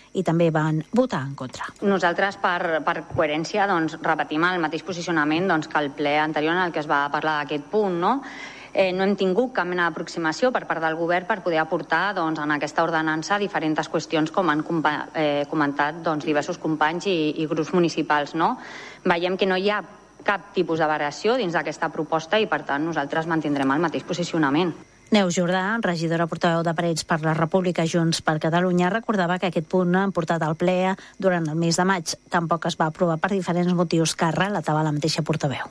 i també van votar en contra. Nosaltres, per coherència, repetim el mateix posicionament que el ple anterior en el que es va parlar d'aquest punt, no? No hem tingut cap mena d'aproximació per part del govern per poder aportar en aquesta ordenança diferents qüestions, com han comentat diversos companys i grups municipals. Veiem que no hi ha cap tipus de variació dins d'aquesta proposta i, per tant, nosaltres mantindrem el mateix posicionament. Neus Jordà, regidora portaveu de Parets per la República Junts per Catalunya, recordava que aquest punt han portat al ple durant el mes de maig. Tampoc es va aprovar per diferents motius que relatava la mateixa portaveu.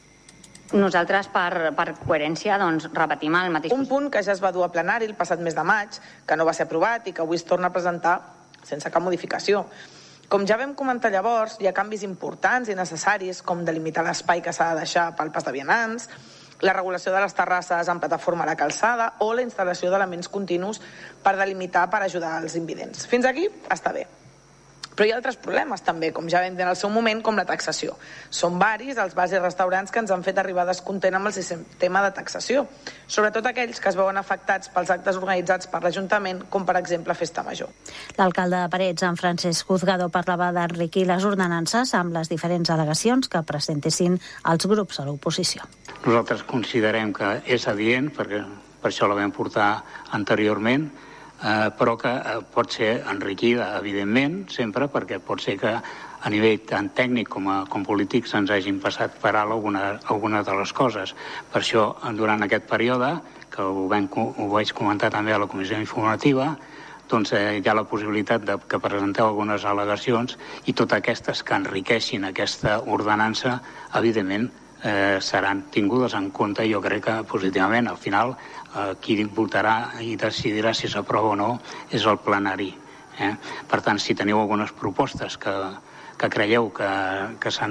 Nosaltres, per coherència, repetim el mateix... Un punt que ja es va dur a plenari el passat mes de maig, que no va ser aprovat i que avui es torna a presentar sense cap modificació. Com ja vam comentar llavors, hi ha canvis importants i necessaris, com delimitar l'espai que s'ha de deixar pel pas de vianants, la regulació de les terrasses en plataforma a la calçada o la instal·lació d'elements continus per delimitar, per ajudar els invidents. Fins aquí està bé. Però hi ha altres problemes també, com ja vam dir en el seu moment, com la taxació. Són varis els bars i restaurants que ens han fet arribar descontent amb el sistema de taxació, sobretot aquells que es veuen afectats pels actes organitzats per l'Ajuntament, com per exemple Festa Major. L'alcalde de Parets, en Francesc Juzgado, parlava d'enriquir les ordenances amb les diferents al·legacions que presentessin els grups a l'oposició. Nosaltres considerem que és adient, perquè per això la vam portar anteriorment, però que pot ser enriquida, evidentment, sempre, perquè pot ser que a nivell tant tècnic com polític se'ns hagin passat per alt alguna de les coses. Per això, durant aquest període, que ho vaig comentar també a la comissió informativa, hi ha la possibilitat que presenteu algunes al·legacions i totes aquestes que enriqueixin aquesta ordenança, evidentment, seran tingudes en compte, jo crec que positivament. Al final, qui votarà i decidirà si s'aprova o no és el plenari. Per tant, si teniu algunes propostes que creieu que s'han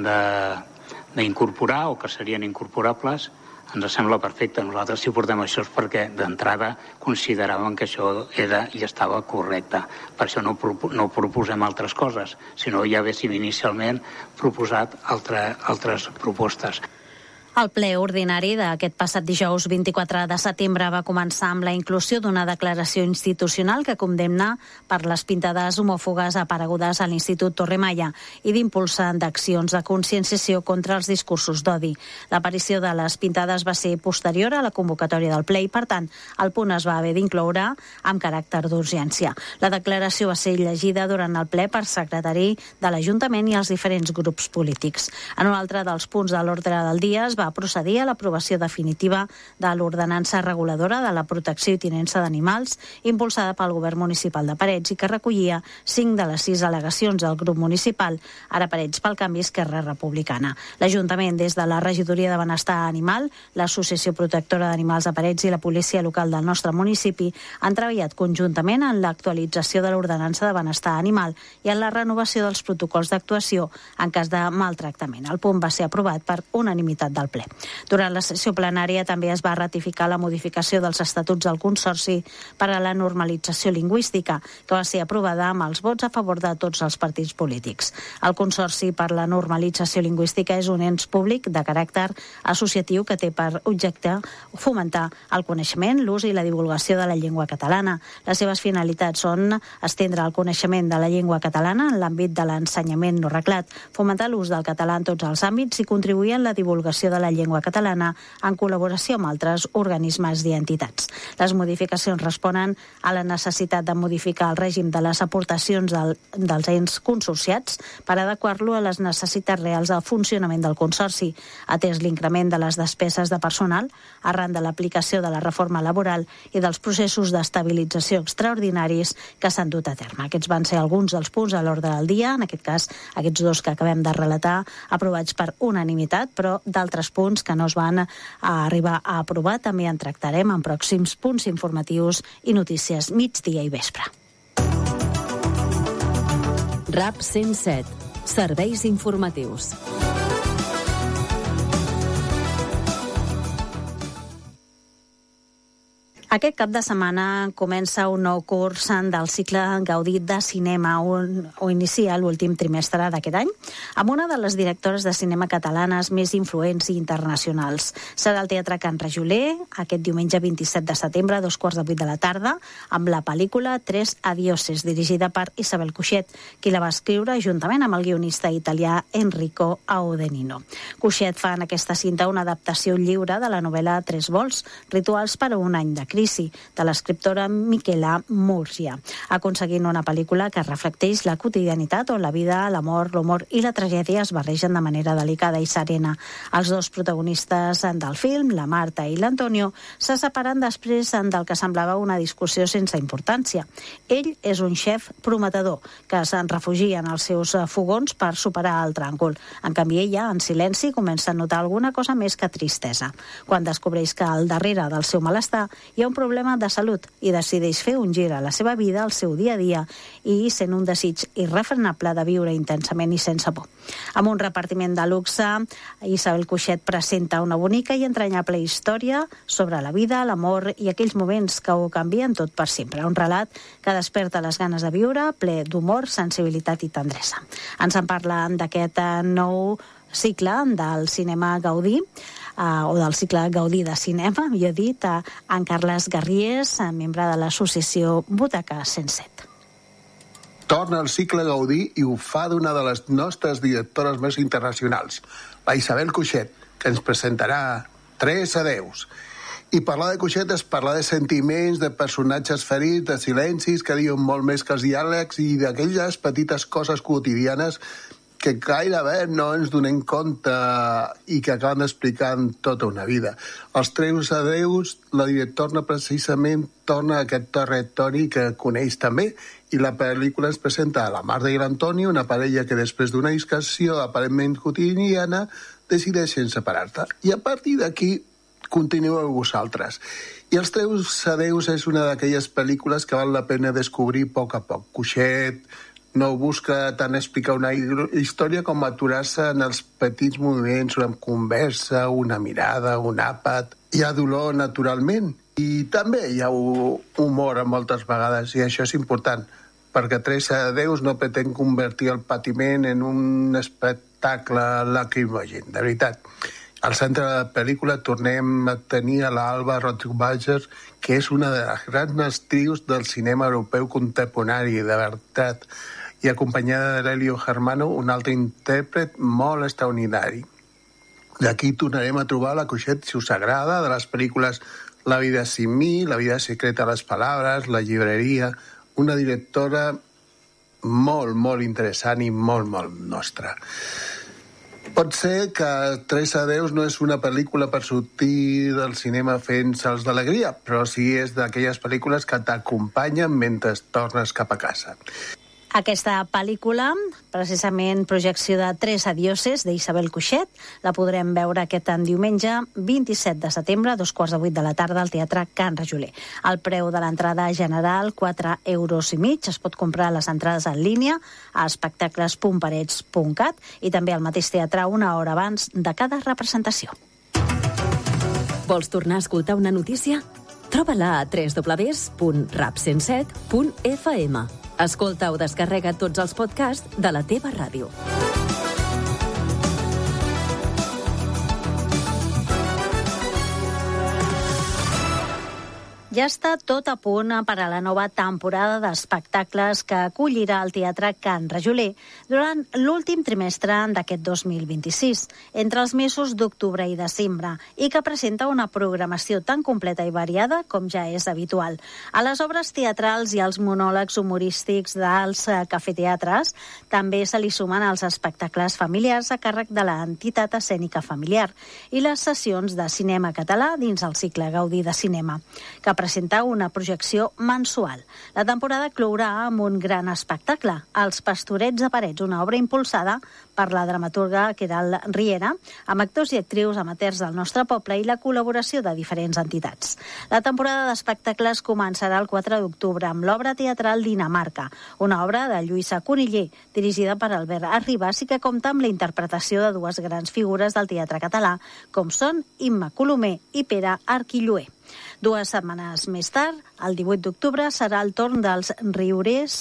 d'incorporar o que serien incorporables, ens sembla perfecte. Nosaltres, si portem això, és perquè d'entrada consideràvem que això era i estava correcte. Per això no proposem altres coses, sinó ja haguéssim inicialment proposat altres propostes. El ple ordinari d'aquest passat dijous 24 de setembre va començar amb la inclusió d'una declaració institucional que condemna per les pintades homòfogues aparegudes a l'Institut Torre Maya i d'impulsar d'accions de conscienciació contra els discursos d'odi. L'aparició de les pintades va ser posterior a la convocatòria del ple i, per tant, el punt es va haver d'incloure amb caràcter d'urgència. La declaració va ser llegida durant el ple per secretari de l'Ajuntament i els diferents grups polítics. En un altre dels punts de l'ordre del dia es va procedir a l'aprovació definitiva de l'ordenança reguladora de la protecció i tinença d'animals impulsada pel govern municipal de Parets i que recollia 5 de les 6 al·legacions del grup municipal, ara Parets pel Canvi Esquerra Republicana. L'Ajuntament, des de la Regidoria de Benestar Animal, l'Associació Protectora d'Animals de Parets i la Policia Local del nostre municipi han treballat conjuntament en l'actualització de l'ordenança de benestar animal i en la renovació dels protocols d'actuació en cas de maltractament. El punt va ser aprovat per unanimitat del ple. Durant la sessió plenària també es va ratificar la modificació dels estatuts del Consorci per a la normalització lingüística, que va ser aprovada amb els vots a favor de tots els partits polítics. El Consorci per la normalització lingüística és un ens públic de caràcter associatiu que té per objecte fomentar el coneixement, l'ús i la divulgació de la llengua catalana. Les seves finalitats són estendre el coneixement de la llengua catalana en l'àmbit de l'ensenyament no reglat, fomentar l'ús del català en tots els àmbits i contribuir en la divulgació de la llengua catalana en col·laboració amb altres organismes i entitats. Les modificacions responen a la necessitat de modificar el règim de les aportacions dels ens consorciats per adequar-lo a les necessitats reals del funcionament del Consorci, atès l'increment de les despeses de personal arran de l'aplicació de la reforma laboral i dels processos d'estabilització extraordinaris que s'han dut a terme. Aquests van ser alguns dels punts a l'ordre del dia, en aquest cas aquests dos que acabem de relatar, aprovats per unanimitat, però d'altres punts que no es van arribar a aprovar també en tractarem en pròxims punts informatius i notícies migdia i vespre. RAP 107. Serveis informatius. Aquest cap de setmana comença un nou curs del cicle Gaudí de Cinema, o inicia l'últim trimestre d'aquest any, amb una de les directores de cinema catalanes més influents i internacionals. Serà al Teatre Can Rajoler, aquest diumenge 27 de setembre, a 2:15 de la tarda, amb la pel·lícula Tres Adioses, dirigida per Isabel Cuixet, qui la va escriure juntament amb el guionista italià Enrico Audenino. Cuixet fa en aquesta cinta una adaptació lliure de la novel·la Tres vols, rituals per a un any de crisi, de l'escriptora Michela Murgia, aconseguint una pel·lícula que reflecteix la quotidianitat on la vida, l'amor, l'humor i la tragèdia es barregen de manera delicada i serena. Els dos protagonistes del film, la Marta i l'Antonio, se separen després del que semblava una discussió sense importància. Ell és un xef prometedor que se'n refugia en els seus fogons per superar el tràngol. En canvi, ella, en silenci, comença a notar alguna cosa més que tristesa, quan descobreix que al darrere del seu malestar hi ha un problema de salut i decideix fer un gir a la seva vida, al seu dia a dia, i sent un desig irrefrenable de viure intensament i sense por. Amb un repartiment de luxe, Isabel Cuixet presenta una bonica i entranyable història sobre la vida, l'amor i aquells moments que ho canvien tot per sempre. Un relat que desperta les ganes de viure, ple d'humor, sensibilitat i tendresa. Ens en parla d'aquest nou cicle del cinema Gaudí, o del cicle Gaudí de Cinema, millor dit, en Carles Garries, membre de l'associació Butaca 107. Torna al cicle Gaudí i ho fa d'una de les nostres directores més internacionals, la Isabel Cuixet, que ens presentarà Tres adeus. I parlar de Cuixet és parlar de sentiments, de personatges ferits, de silencis que diuen molt més que els diàlegs i d'aquelles petites coses quotidianes que gairebé no ens donem compte i que acaben explicant tota una vida. Els Tres adeus, la directora precisament torna a aquest territori que coneix també, i la pel·lícula ens presenta a la Marta i l'Antonio, una parella que després d'una discussió aparentment quotidiana decideixen separar-te. I a partir d'aquí continueu vosaltres. I Els Tres adeus és una d'aquelles pel·lícules que val la pena descobrir a poc. Cuixet no busca tant explicar una història com aturar-se en els petits moviments, una conversa, una mirada, un àpat. Hi ha dolor, naturalment, i també hi ha humor moltes vegades, i això és important, perquè Tres adeus no pretén convertir el patiment en un espectacle lacrimogen, de veritat. Al centre de la pel·lícula tornem a tenir a l'Alba Rohrwacher, que és una de les grans actrius del cinema europeu contemporani, de veritat, i acompanyada de Lelio Germano, un altre intèrpret molt extraordinari. D'aquí tornarem a trobar la Cuixet, si us agrada, de les pel·lícules La vida sin mí, La vida secreta de les palabras, La llibreria, una directora molt, molt interessant i molt, molt nostra. Pot ser que Tres adeus no és una pel·lícula per sortir del cinema fent salts d'alegria, però sí és d'aquelles pel·lícules que t'acompanyen mentre tornes cap a casa. Aquesta pel·lícula, precisament projecció de Tres adioses, d'Isabel Cuixet, la podrem veure aquest diumenge 27 de setembre, a 2:15 de la tarda, al Teatre Can Rajoler. El preu de l'entrada general, 4,5 €. Es pot comprar les entrades en línia a espectacles.parets.cat i també al mateix teatre una hora abans de cada representació. Vols tornar a escoltar una notícia? Troba-la a www.rap107.fm. Escolta o descarrega tots els podcasts de la teva ràdio. Ja està tot a punt per a la nova temporada d'espectacles que acollirà el Teatre Can Rajoler durant l'últim trimestre d'aquest 2026, entre els mesos d'octubre i desembre, i que presenta una programació tan completa i variada com ja és habitual. A les obres teatrals i als monòlegs humorístics dels cafeteatres també se li sumen els espectacles familiars a càrrec de l'entitat escènica familiar i les sessions de cinema català dins el cicle Gaudí de Cinema, que presenta una projecció mensual. La temporada clourà amb un gran espectacle, Els pastorets de parets, una obra impulsada per la dramaturga Queralt Riera, amb actors i actrius amateurs del nostre poble i la col·laboració de diferents entitats. La temporada d'espectacles començarà el 4 d'octubre amb l'obra teatral Dinamarca, una obra de Lluïsa Coniller, dirigida per Albert Arribas i que compta amb la interpretació de dues grans figures del teatre català, com són Imma Colomer i Pere Arquilloé. 2 setmanes més tard, el 18 d'octubre, serà el torn dels riures,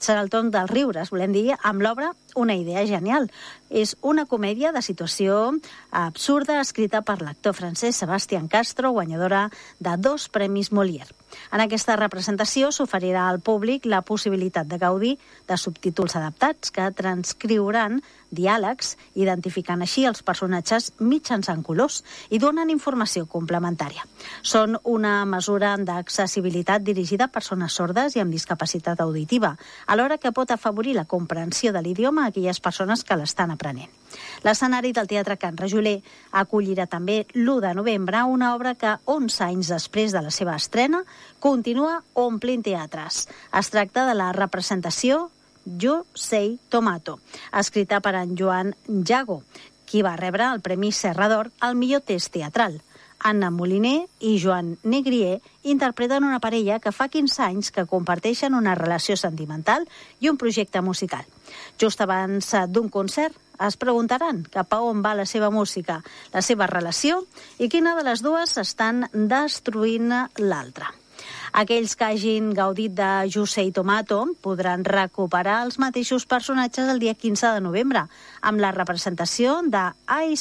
volem dir, amb l'obra Una idea genial. És una comèdia de situació absurda escrita per l'actor francès Sebastián Castro, guanyadora de 2 premis Molière. En aquesta representació s'oferirà al públic la possibilitat de gaudir de subtítols adaptats que transcriuran diàlegs, identificant així els personatges mitjançant colors i donen informació complementària. Són una mesura d'accessibilitat dirigida a persones sordes i amb discapacitat auditiva, alhora que pot afavorir la comprensió de l'idioma a aquelles persones que l'estan aprenent. L'escenari del Teatre Can Rajoler acollirà també l'1 de novembre una obra que 11 anys després de la seva estrena continua omplint teatres. Es tracta de la representació Jo sei Tomato, escrita per en Joan Jago, qui va rebre el Premi Serra d'Or al millor text teatral. Anna Moliner i Joan Negrier interpreten una parella que fa 15 anys que comparteixen una relació sentimental i un projecte musical. Just abans d'un concert es preguntaran cap a on va la seva música, la seva relació i quina de les dues estan destruint l'altra. Aquells que hagin gaudit de Jo sei Tomato podran recuperar els mateixos personatges el dia 15 de novembre amb la representació de I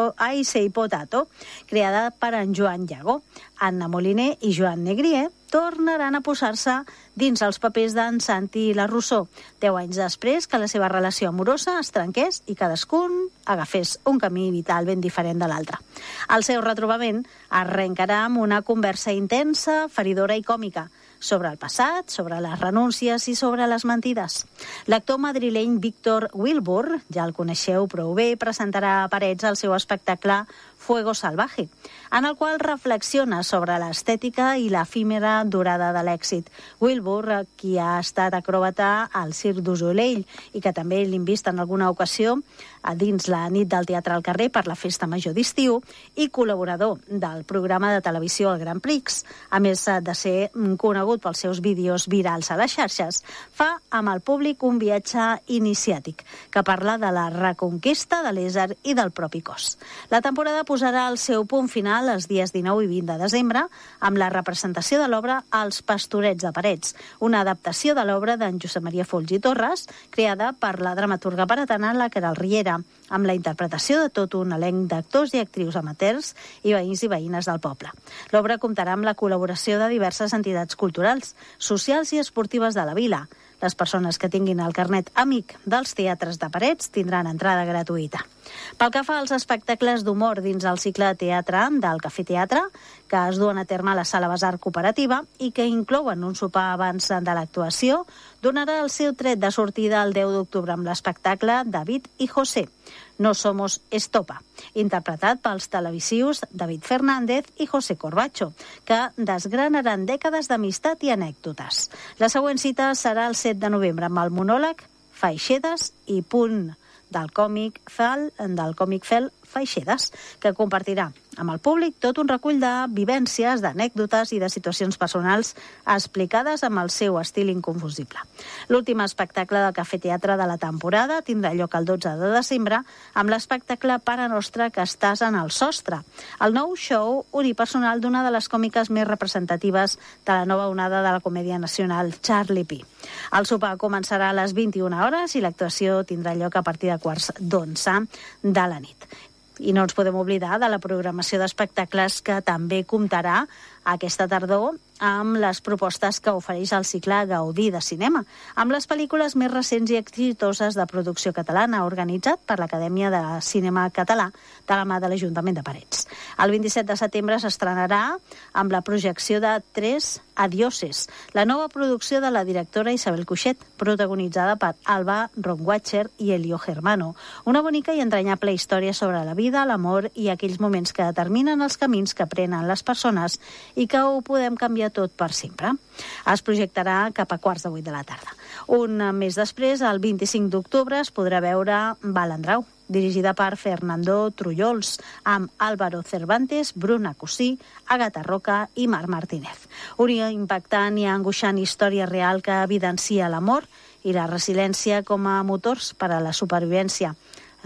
Say Potato, creada per en Joan Llago. Anna Moliner i Joan Negrier tornaran a posar-se dins els papers d'en Santi La Rousseau, 10 anys després que la seva relació amorosa es trenqués i cadascun agafés un camí vital ben diferent de l'altre. El seu retrobament arrencarà amb una conversa intensa, feridora i còmica sobre el passat, sobre les renúncies i sobre les mentides. L'actor madrileny Víctor Wilbur, ja el coneixeu prou bé, presentarà a Parets el seu espectacle Fuego Salvaje, en el qual reflexiona sobre l'estètica i l'efímera durada de l'èxit. Wilbur, qui ha estat acròbata al Cirque du Soleil i que també l'hem vist en alguna ocasió dins la nit del Teatre al Carrer per la Festa Major d'estiu i col·laborador del programa de televisió El Grand Prix, a més de ser conegut pels seus vídeos virals a les xarxes, fa amb el públic un viatge iniciàtic que parla de la reconquesta de l'ésser i del propi cos. La temporada posarà el seu punt final els dies 19 i 20 de desembre amb la representació de l'obra Els Pastorets de Parets, una adaptació de l'obra d'en Josep Maria Folch i Torres, creada per la dramaturga paratana la Queralt Riera, amb la interpretació de tot un elenc d'actors i actrius amateurs i veïns i veïnes del poble. L'obra comptarà amb la col·laboració de diverses entitats culturals, socials i esportives de la vila. Les persones que tinguin el carnet amic dels teatres de Parets tindran entrada gratuïta. Pel que fa als espectacles d'humor dins el cicle de teatre del Cafè Teatre, que es duen a terme a la Sala Besar Cooperativa i que inclouen un sopar abans de l'actuació, donarà el seu tret de sortida el 10 d'octubre amb l'espectacle David i José, No somos estopa, interpretat pels televisius David Fernández i José Corbacho, que desgranaran dècades d'amistat i anècdotes. La següent cita serà el 7 de novembre amb el monòleg Faixedes i punt del còmic Fel Faixedes, que compartirà amb el públic tot un recull de vivències, d'anècdotes i de situacions personals explicades amb el seu estil inconfusible. L'últim espectacle del Cafè Teatre de la temporada tindrà lloc el 12 de desembre amb l'espectacle Pare Nostre que estàs en el sostre, el nou show unipersonal d'una de les còmiques més representatives de la nova onada de la comèdia nacional, Charlie Pi. El sopar començarà a les 21 hores i l'actuació tindrà lloc a partir de 11:15 de la nit. I no ens podem oblidar de la programació d'espectacles que també comptarà aquesta tardor amb les propostes que ofereix el cicle Gaudí de Cinema, amb les pel·lícules més recents i exitoses de producció catalana, organitzat per l'Acadèmia de Cinema Català de la mà de l'Ajuntament de Parets. El 27 de setembre s'estrenarà amb la projecció de 3 Adioses, la nova producció de la directora Isabel Cuixet, protagonitzada per Alba Ronguatcher i Elio Germano. Una bonica i entranyable història sobre la vida, l'amor i aquells moments que determinen els camins que prenen les persones i que ho podem canviar tot per sempre. Es projectarà cap a 7:15 de la tarda. Un mes després, el 25 d'octubre, es podrà veure Balandrau, dirigida per Fernando Trullols, amb Álvaro Cervantes, Bruna Cosí, Agatha Roca i Marc Martínez. Una impactant i angoixant història real que evidencia l'amor i la resiliència com a motors per a la supervivència.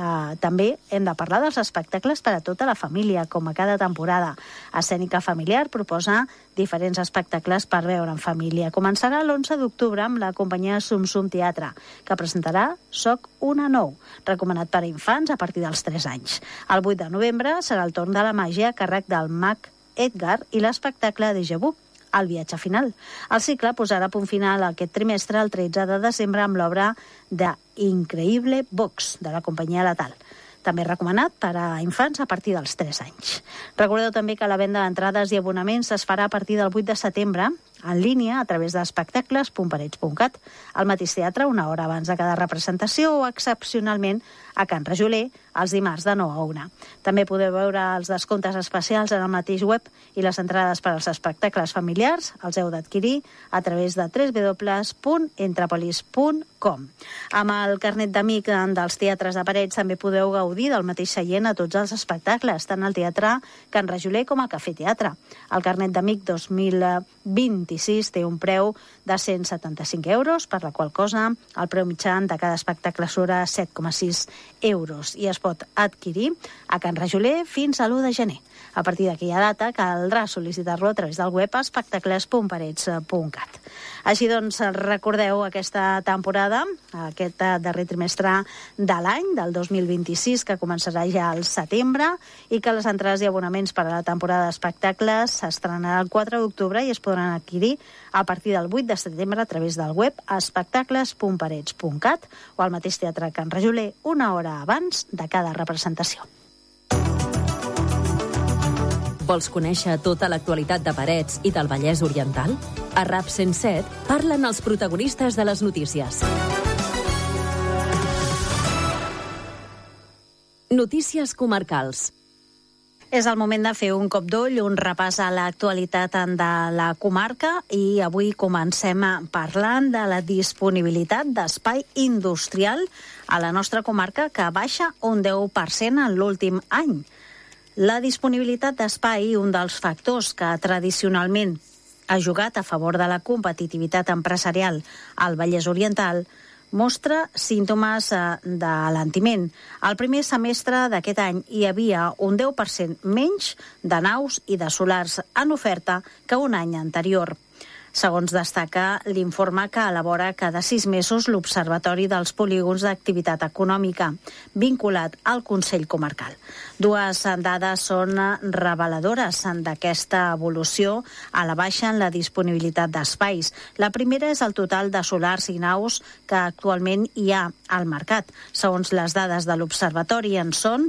també hem de parlar dels espectacles per a tota la família, com a cada temporada. Escènica Familiar proposa diferents espectacles per veure en família. Començarà l'11 d'octubre amb la companyia Sum Sum Teatre, que presentarà Soc una nou, recomanat per a infants a partir dels 3 anys. El 8 de novembre serà el torn de la màgia a càrrec del mag Edgar i l'espectacle Déjà Vu, El viatge final. El cicle posarà punt final aquest trimestre el 13 de desembre amb l'obra de Increïble Box, de la companyia Letal. També recomanat per a infants a partir dels 3 anys. Recordeu també que la venda d'entrades i abonaments es farà a partir del 8 de setembre en línia a través d'espectacles.parets.cat, al mateix teatre una hora abans de cada representació o excepcionalment a Can Rajoler els dimarts de 9 a 1. També podeu veure els descomptes especials en el mateix web i les entrades per als espectacles familiars els heu d'adquirir a través de www.entrepolis.com. Amb el carnet d'amic dels teatres de Parets també podeu gaudir del mateix seient a tots els espectacles, tant al Teatre Can Rajoler com al Cafè Teatre. El carnet d'amic 2026 té un preu de 175 euros, per la qual cosa el preu mitjà de cada espectacle serà 7,6 euros i es pot adquirir a Can Rajoler fins a l'1 de gener. A partir d'aquella data caldrà sol·licitar-lo a través del web espectacles.parets.cat. Així doncs, recordeu aquesta temporada, aquest darrer trimestre de l'any, del 2026, que començarà ja al setembre, i que les entrades i abonaments per a la temporada d'espectacles s'estrenarà el 4 d'octubre i es podran adquirir a partir del 8 de setembre a través del web espectacles.parets.cat o al mateix teatre Can Rajoler una hora abans de cada representació. Vols conèixer tota l'actualitat de Parets i del Vallès Oriental? A RAP 107 parlen els protagonistes de les notícies. Notícies comarcals. És el moment de fer un cop d'ull, un repàs a l'actualitat de la comarca i avui comencem parlant de la disponibilitat d'espai industrial a la nostra comarca, que baixa un 10% en l'últim any. La disponibilitat d'espai, un dels factors que tradicionalment ha jugat a favor de la competitivitat empresarial al Vallès Oriental, mostra símptomes d'alentiment. Al primer semestre d'aquest any hi havia un 10% menys de naus i de solars en oferta que un any anterior. Segons destaca l'informe que elabora cada 6 mesos l'Observatori dels Polígons d'Activitat Econòmica, vinculat al Consell Comarcal. Dues dades són reveladores d'aquesta evolució a la baixa en la disponibilitat d'espais. La primera és el total de solars i naus que actualment hi ha al mercat. Segons les dades de l'Observatori en són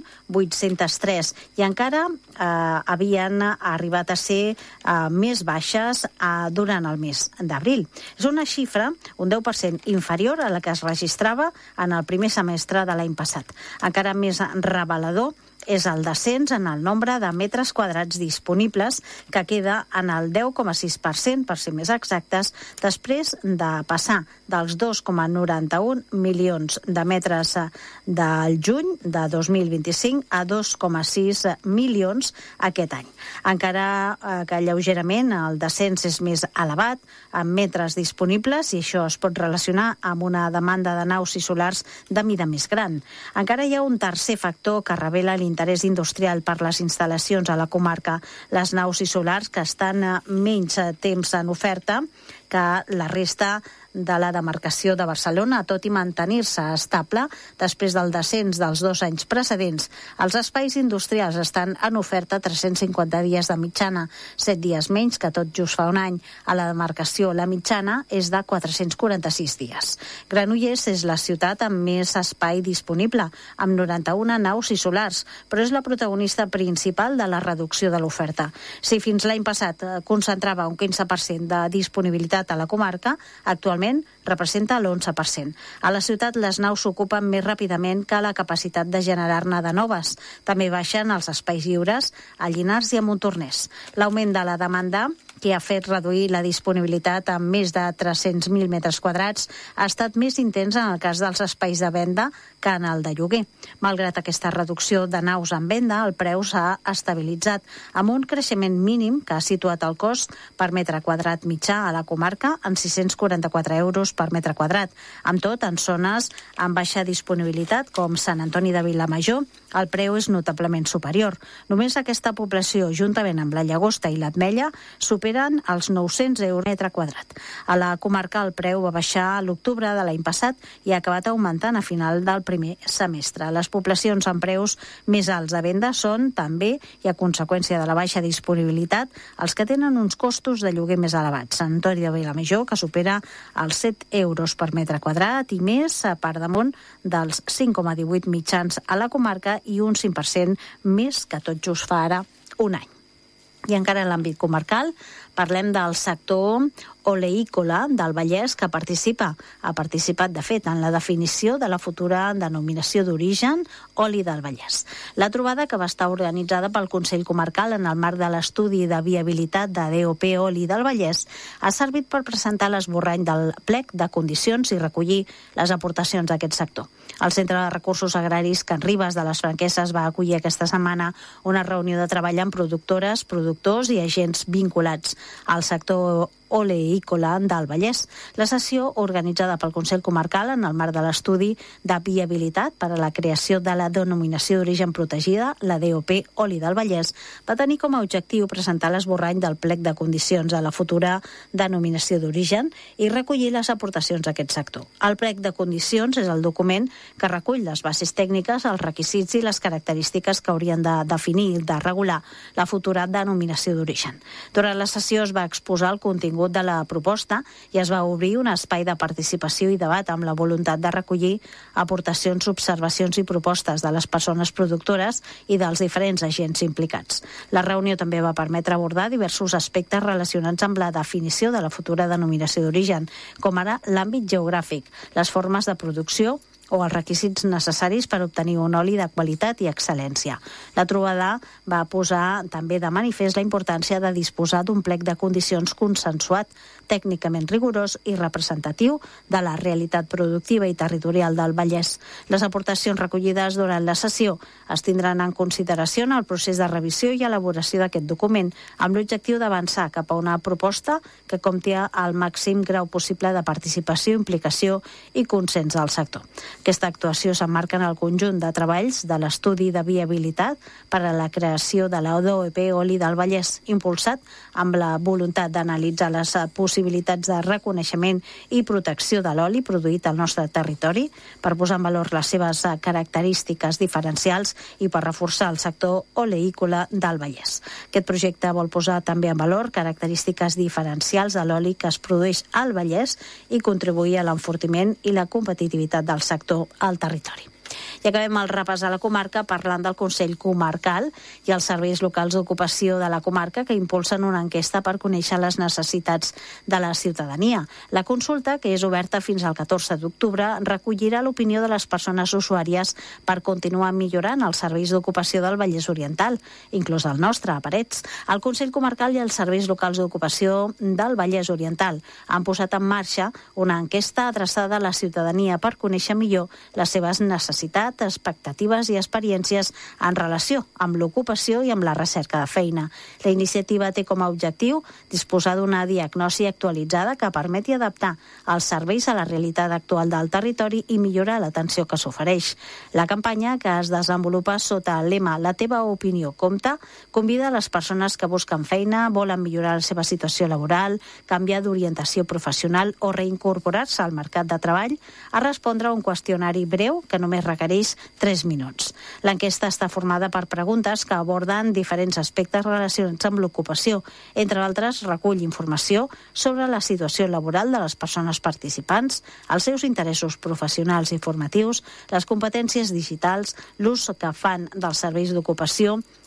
803 i encara havien arribat a ser més baixes durant el mes d'abril. És una xifra un 10% inferior a la que es registrava en el primer semestre de l'any passat. Encara més revelador és el descens en el nombre de metres quadrats disponibles, que queda en el 10,6%, per ser més exactes, després de passar dels 2,91 milions de metres del juny de 2025 a 2,6 milions aquest any. Encara que lleugerament el descens és més elevat en metres disponibles, i això es pot relacionar amb una demanda de naus i solars de mida més gran. Encara hi ha un tercer factor que revela l'interès industrial per les instal·lacions a la comarca, les naus i solars que estan menys temps en oferta que la resta de la demarcació de Barcelona, tot i mantenir-se estable després del descens dels 2 anys precedents. Els espais industrials estan en oferta 350 dies de mitjana, 7 dies menys que tot just fa un any. A la demarcació la mitjana és de 446 dies. Granollers és la ciutat amb més espai disponible, amb 91 naus i solars, però és la protagonista principal de la reducció de l'oferta. Si fins l'any passat concentrava un 15% de disponibilitat a la comarca, actualment representa l'11%. A la ciutat les naus s'ocupen més ràpidament que la capacitat de generar-ne de noves. També baixen els espais lliures a Llinars i a Montornès. L'augment de la demanda que ha fet reduir la disponibilitat a més de 300.000 metres quadrats, ha estat més intens en el cas dels espais de venda que en el de lloguer. Malgrat aquesta reducció de naus en venda, el preu s'ha estabilitzat amb un creixement mínim que ha situat el cost per metre quadrat mitjà a la comarca en 644 euros per metre quadrat. Amb tot, en zones amb baixa disponibilitat, com Sant Antoni de Vilamajor, el preu és notablement superior. Només aquesta població, juntament amb la Llagosta i l'Ametlla, superen els 900 euros metre quadrat. A la comarca el preu va baixar a l'octubre de l'any passat i ha acabat augmentant a final del primer semestre. Les poblacions amb preus més alts de venda són també, i a conseqüència de la baixa disponibilitat, els que tenen uns costos de lloguer més elevats. Sant Antoni de Vilamajor, que supera els 7 euros per metre quadrat i més, per damunt dels 5,18 mitjans a la comarca i un 5% més que tot just fa ara un any. I encara en l'àmbit comarcal, parlem del sector oleícola del Vallès, que ha participat, de fet, en la definició de la futura denominació d'origen oli del Vallès. La trobada, que va estar organitzada pel Consell Comarcal en el marc de l'estudi de viabilitat de DOP oli del Vallès, ha servit per presentar l'esborrany del plec de condicions i recollir les aportacions d'aquest sector. El Centre de Recursos Agraris Can Ribes de les Franqueses va acollir aquesta setmana una reunió de treball amb productores, productors i agents vinculats al sector oleícola del Vallès. La sessió, organitzada pel Consell Comarcal en el marc de l'estudi de viabilitat per a la creació de la denominació d'origen protegida, la DOP oli del Vallès, va tenir com a objectiu presentar l'esborrany del plec de condicions a la futura denominació d'origen i recollir les aportacions d'aquest sector. El plec de condicions és el document que recull les bases tècniques, els requisits i les característiques que haurien de definir i de regular la futura denominació d'origen. Durant la sessió es va exposar el contingut de la proposta i es va obrir un espai de participació i debat amb la voluntat de recollir aportacions, observacions i propostes de les persones productores i dels diferents agents implicats. La reunió també va permetre abordar diversos aspectes relacionats amb la definició de la futura denominació d'origen, com ara l'àmbit geogràfic, les formes de producció o els requisits necessaris per obtenir un oli de qualitat i excel·lència. La trobada va posar també de manifest la importància de disposar d'un plec de condicions consensuat, tècnicament rigorós i representatiu de la realitat productiva i territorial del Vallès. Les aportacions recollides durant la sessió es tindran en consideració en el procés de revisió i elaboració d'aquest document, amb l'objectiu d'avançar cap a una proposta que compti al màxim grau possible de participació, implicació i consens del sector. Aquesta actuació s'emmarca en el conjunt de treballs de l'estudi de viabilitat per a la creació de la DOP oli del Vallès, impulsat amb la voluntat d'analitzar les possibilitats de reconeixement i protecció de l'oli produït al nostre territori per posar en valor les seves característiques diferencials i per reforçar el sector oleícola del Vallès. Aquest projecte vol posar també en valor característiques diferencials de l'oli que es produeix al Vallès i contribuir a l'enfortiment i la competitivitat del sector al territori. I acabem el repàs a la comarca parlant del Consell Comarcal i els serveis locals d'ocupació de la comarca que impulsen una enquesta per conèixer les necessitats de la ciutadania. La consulta, que és oberta fins al 14 d'octubre, recollirà l'opinió de les persones usuàries per continuar millorant els serveis d'ocupació del Vallès Oriental, inclús el nostre, a Parets. El Consell Comarcal i els serveis locals d'ocupació del Vallès Oriental han posat en marxa una enquesta adreçada a la ciutadania per conèixer millor les seves necessitats, expectatives i experiències en relació amb l'ocupació i amb la recerca de feina. La iniciativa té com a objectiu disposar d'una diagnosi actualitzada que permeti adaptar els serveis a la realitat actual del territori i millorar l'atenció que s'ofereix. La campanya, que es desenvolupa sota el lema La teva opinió compta, convida a les persones que busquen feina, volen millorar la seva situació laboral, canviar d'orientació professional o reincorporar-se al mercat de treball a respondre a un qüestionari breu que només requereix 3 minuts. L'enquesta està formada per preguntes que aborden diferents aspectes relacionats amb l'ocupació. Entre altres, recull informació sobre la situació laboral de les persones participants, els seus interessos professionals i formatius, les competències digitals, l'ús que fan dels serveis d'ocupació,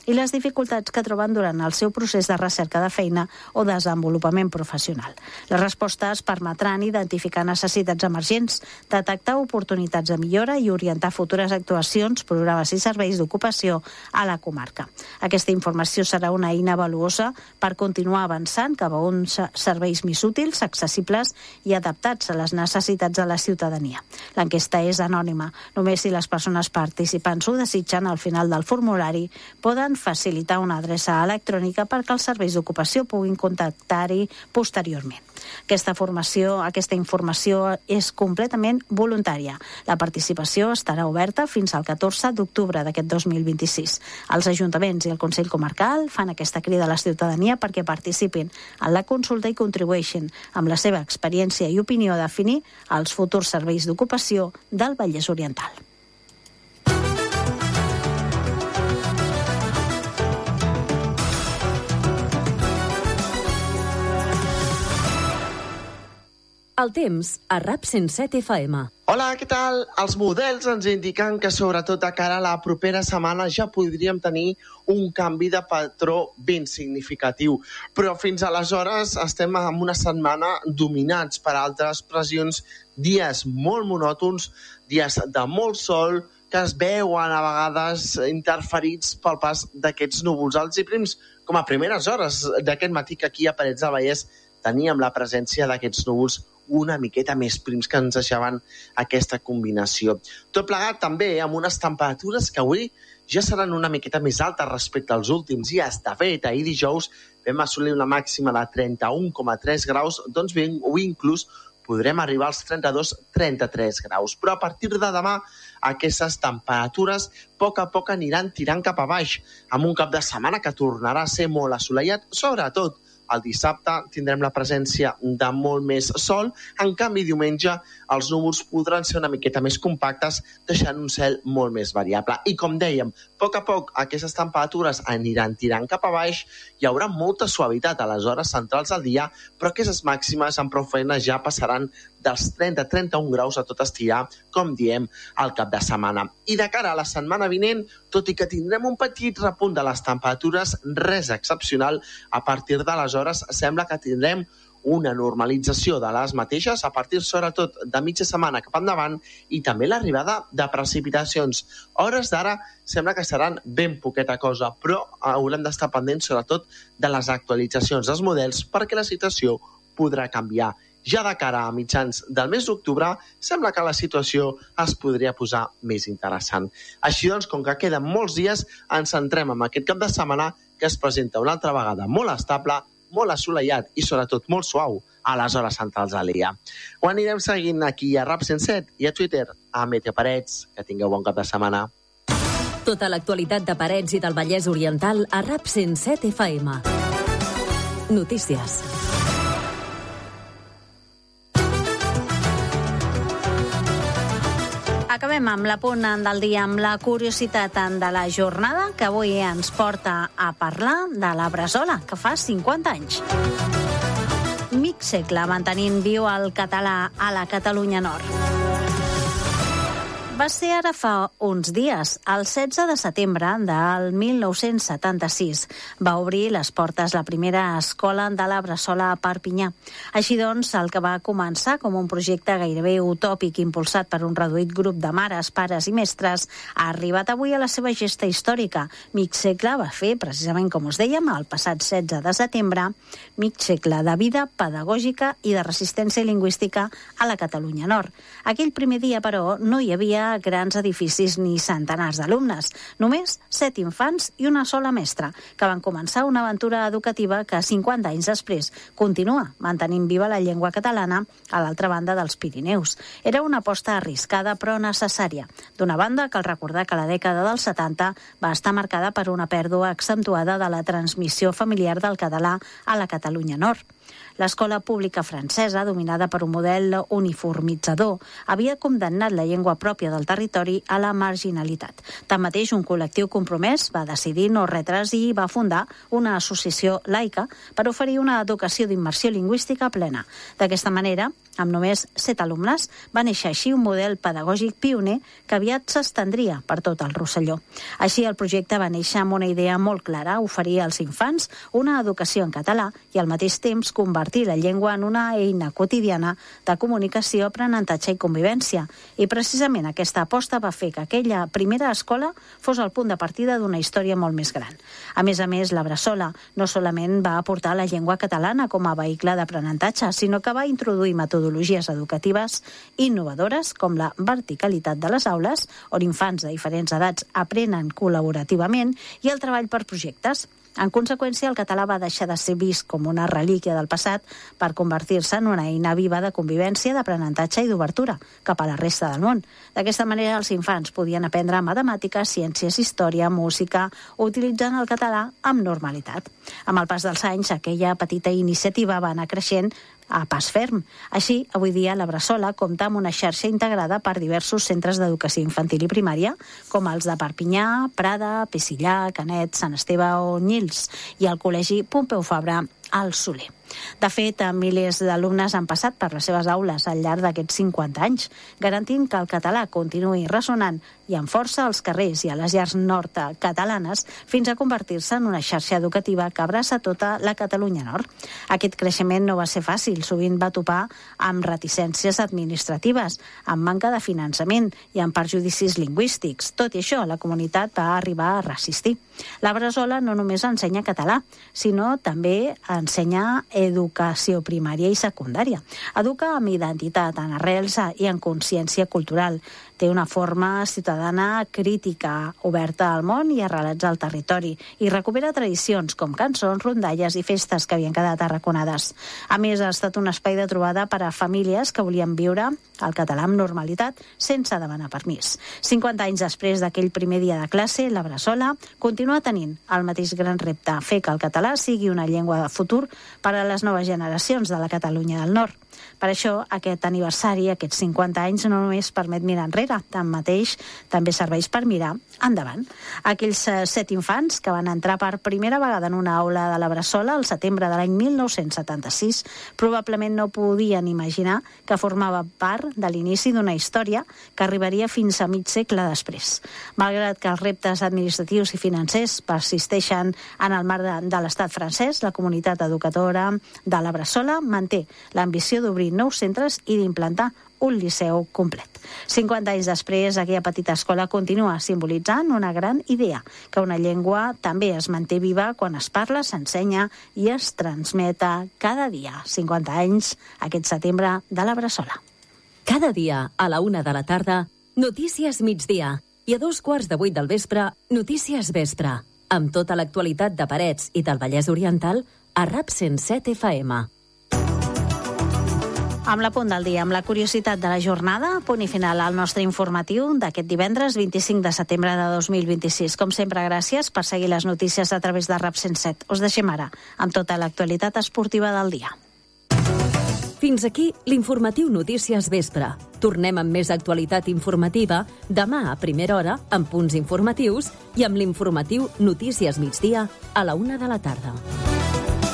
i les dificultats que troben durant el seu procés de recerca de feina o desenvolupament professional. Les respostes permetran identificar necessitats emergents, detectar oportunitats de millora i orientar futures actuacions, programes i serveis d'ocupació a la comarca. Aquesta informació serà una eina valuosa per continuar avançant cap a uns serveis més útils, accessibles i adaptats a les necessitats de la ciutadania. L'enquesta és anònima. Només si les persones participants ho desitgen, al final del formulari poden facilitar una adreça electrònica perquè els serveis d'ocupació puguin contactar-hi posteriorment. Aquesta informació és completament voluntària. La participació estarà oberta fins al 14 d'octubre d'aquest 2026. Els ajuntaments i el Consell Comarcal fan aquesta crida a la ciutadania perquè participin en la consulta i contribueixin amb la seva experiència i opinió a definir els futurs serveis d'ocupació del Vallès Oriental. El temps a RAP 107 FM. Hola, què tal? Els models ens indiquen que sobretot de cara a la propera setmana ja podríem tenir un canvi de patró ben significatiu. Però fins aleshores estem en una setmana dominats per altres pressions, dies molt monòtons, dies de molt sol, que es veuen a vegades interferits pel pas d'aquests núvols alts i prims, com a primeres hores d'aquest matí que aquí a Parets del Vallès teníem la presència d'aquests núvols una miqueta més prims que ens deixaven aquesta combinació. Tot plegat també amb unes temperatures que avui ja seran una miqueta més altes respecte als últims dies. De fet, ahir dijous vam assolir una màxima de 31,3 graus, doncs bé, avui inclús podrem arribar als 32-33 graus. Però a partir de demà aquestes temperatures a poc aniran tirant cap a baix, amb un cap de setmana que tornarà a ser molt assolellat, sobretot el dissabte tindrem la presència de molt més sol, en canvi diumenge els núvols podran ser una miqueta més compactes, deixant un cel molt més variable. I com dèiem, a poc aquestes temperatures aniran tirant cap a baix, hi haurà molta suavitat a les hores centrals del dia, però aquestes màximes amb prou feina ja passaran dels 30-31 graus a tot estirar, com diem, al cap de setmana. I de cara a la setmana vinent, tot i que tindrem un petit repunt de les temperatures, res excepcional, a partir d'aleshores sembla que tindrem una normalització de les mateixes a partir sobretot de mitja setmana cap endavant i també l'arribada de precipitacions. A hores d'ara sembla que seran ben poqueta cosa, però haurem d'estar pendents sobretot de les actualitzacions dels models perquè la situació podrà canviar. Ja de cara a mitjans del mes d'octubre, sembla que la situació es podria posar més interessant. Així doncs, com que queden molts dies, ens centrem en aquest cap de setmana que es presenta una altra vegada molt estable, molt assolellat i sobretot molt suau a les hores centrals del dia. Ho anirem seguint aquí a RAP 107 i a Twitter a Meteo Parets. Que tingueu bon cap de setmana. Tota l'actualitat de Parets i del Vallès Oriental a RAP 107 FM. Notícies. Acabem amb l'apunt del dia, amb la curiositat de la jornada, que avui ens porta a parlar de la Bressola, que fa 50 anys. Mig segle mantenint viu el català a la Catalunya Nord. Va ser ara fa uns dies, el 16 de setembre del 1976. Va obrir les portes la primera escola de la Bressola a Perpinyà. Així doncs, el que va començar com un projecte gairebé utòpic impulsat per un reduït grup de mares, pares i mestres, ha arribat avui a la seva gesta històrica. Mig segle va fer, precisament com us dèiem, el passat 16 de setembre, mig segle de vida pedagògica i de resistència lingüística a la Catalunya Nord. Aquell primer dia, però, no hi havia grans edificis ni centenars d'alumnes, només 7 infants i una sola mestra, que van començar una aventura educativa que 50 anys després continua mantenint viva la llengua catalana a l'altra banda dels Pirineus. Era una aposta arriscada però necessària. D'una banda, cal recordar que la dècada dels 70 va estar marcada per una pèrdua accentuada de la transmissió familiar del català a la Catalunya Nord. L'escola pública francesa, dominada per un model uniformitzador, havia condemnat la llengua pròpia del territori a la marginalitat. Tanmateix, un col·lectiu compromès va decidir no retre's i va fundar una associació laica per oferir una educació d'immersió lingüística plena. D'aquesta manera, amb només 7 alumnes, va néixer així un model pedagògic pioner que aviat s'estendria per tot el Rosselló. Així, el projecte va néixer amb una idea molt clara, oferir als infants una educació en català i al mateix temps convertir la llengua en una eina quotidiana de comunicació, aprenentatge i convivència. I precisament aquesta aposta va fer que aquella primera escola fos el punt de partida d'una història molt més gran. A més, la Bressola no solament va aportar la llengua catalana com a vehicle d'aprenentatge, sinó que va introduir metodologies educatives innovadores com la verticalitat de les aules, on infants de diferents edats aprenen col·laborativament, i el treball per projectes. En conseqüència, el català va deixar de ser vist com una relíquia del passat per convertir-se en una eina viva de convivència, d'aprenentatge i d'obertura cap a la resta del món. D'aquesta manera, els infants podien aprendre matemàtiques, ciències, història, música, utilitzant el català amb normalitat. Amb el pas dels anys, aquella petita iniciativa va anar creixent a pas ferm. Així, avui dia la Bressola compta amb una xarxa integrada per diversos centres d'educació infantil i primària, com els de Perpinyà, Prada, Pessillà, Canet, Sant Esteve o Nyils, i el Col·legi Pompeu Fabra al Soler. De fet, milers d'alumnes han passat per les seves aules al llarg d'aquests 50 anys, garantint que el català continuï ressonant i amb força als carrers i a les llars nord catalanes fins a convertir-se en una xarxa educativa que abraça tota la Catalunya Nord. Aquest creixement no va ser fàcil, sovint va topar amb reticències administratives, amb manca de finançament i amb perjudicis lingüístics. Tot i això, la comunitat va arribar a resistir. La Bressola no només ensenya català, sinó també ensenya educació primària i secundària. Educa amb identitat, en arrels i en consciència cultural. Té una forma ciutadana crítica, oberta al món i arrelats al territori, i recupera tradicions com cançons, rondalles i festes que havien quedat arraconades. A més, ha estat un espai de trobada per a famílies que volien viure el català amb normalitat sense demanar permís. 50 anys després d'aquell primer dia de classe, la Bressola continua tenint el mateix gran repte, fer que el català sigui una llengua de futur per a les noves generacions de la Catalunya del Nord. Per això, aquest aniversari, aquests 50 anys, no només permet mirar enrere, tanmateix també serveix per mirar endavant. Aquells 7 infants que van entrar per primera vegada en una aula de la Bressola al setembre de l'any 1976 probablement no podien imaginar que formava part de l'inici d'una història que arribaria fins a mig segle després. Malgrat que els reptes administratius i financers persisteixen en el marc de l'estat francès, la comunitat educadora de la Bressola manté l'ambició d'obrir nous centres i d'implantar un liceu complet. 50 anys després, aquella petita escola continua simbolitzant una gran idea, que una llengua també es manté viva quan es parla, s'ensenya i es transmeta cada dia. 50 anys, aquest setembre, de la Bressola. Cada dia, a la 1 de la tarda, Notícies Migdia. I a 2:15 del vespre, Notícies Vespre. Amb tota l'actualitat de Parets i del Vallès Oriental a RAP 107 FM. Amb la punt del dia, amb la curiositat de la jornada, punt i final al nostre informatiu d'aquest divendres 25 de setembre de 2026. Com sempre, gràcies per seguir les notícies a través de RAP 107. Us deixem ara amb tota l'actualitat esportiva del dia. Fins aquí l'informatiu Notícies Vespre. Tornem amb més actualitat informativa demà a primera hora amb punts informatius i amb l'informatiu Notícies Migdia a la 1 de la tarda.